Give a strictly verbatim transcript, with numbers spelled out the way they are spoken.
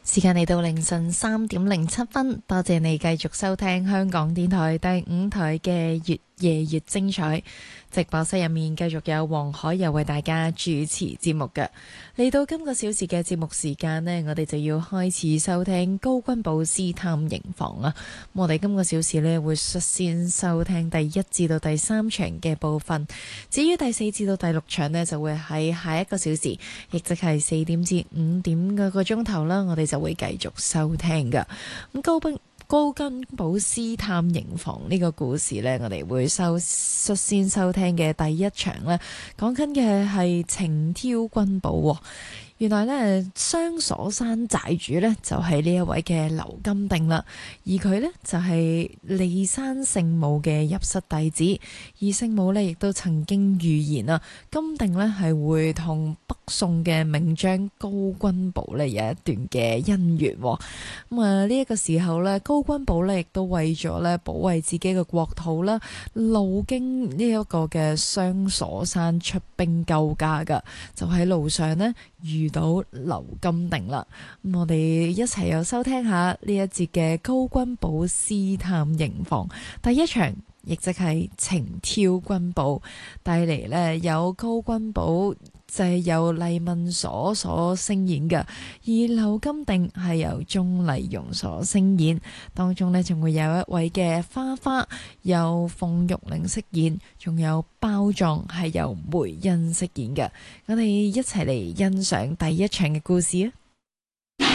時間嚟到凌晨三點零七分，多謝你繼續收聽香港電台第五台嘅越夜越精彩。直播室入面繼續有黃海又為大家主持節目嘅。嚟到今個小時嘅節目時間呢，我哋就要開始收聽高君寶私探刑房啦。我哋今個小時呢會率先收聽第一至到第三場嘅部分，至於第四至到第六場呢，就會喺下一個小時，亦即係四點至五點嗰個鐘頭啦，我哋就會繼續收聽噶。咁高斌。高君寶私探刑房呢個故事呢，我哋會收率先收聽嘅第一場呢，講緊嘅係情挑君寶。原來呢，雙鎖山寨主呢，就係呢一位嘅劉金定啦，而佢呢，就係驪山聖母嘅入室弟子，而聖母呢，亦都曾經預言啊，金定呢係會同北宋嘅名將高君寶呢有一段嘅姻緣。咁啊呢一個時候呢，高君寶呢亦都為咗呢保衛自己嘅國土啦，路經呢一個嘅雙鎖山出兵救駕噶，就喺路上呢，遇到劉金定啦。咁我哋一齊又收聽下呢一節嘅高君寶私探刑房第一場，亦即係情挑君寶，帶嚟呢有高君寶就係由黎文所所聲演嘅，而劉金定係由鍾麗蓉所聲演，當中呢，仲會有一位嘅花花由馮玉玲飾演，仲有包壯係由梅欣飾演嘅。我哋一齊嚟欣賞第一場嘅故事啊！